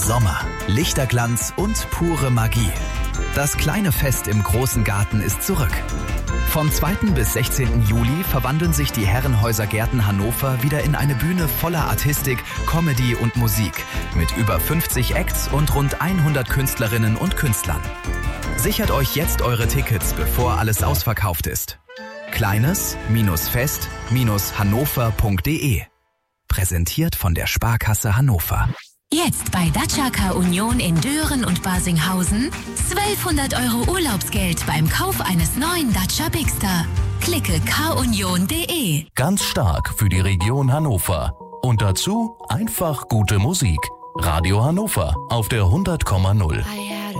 Sommer, Lichterglanz und pure Magie. Das kleine Fest im großen Garten ist zurück. Vom 2. bis 16. Juli verwandeln sich die Herrenhäuser Gärten Hannover wieder in eine Bühne voller Artistik, Comedy und Musik mit über 50 Acts und rund 100 Künstlerinnen und Künstlern. Sichert euch jetzt eure Tickets, bevor alles ausverkauft ist. Kleines-Fest-Hannover.de. Präsentiert von der Sparkasse Hannover. Jetzt bei Dacia Car Union in Dören und Barsinghausen 1200 € Urlaubsgeld beim Kauf eines neuen Dacia Bigster. Klicke carunion.de. Ganz stark für die Region Hannover. Und dazu einfach gute Musik. Radio Hannover auf der 100,0.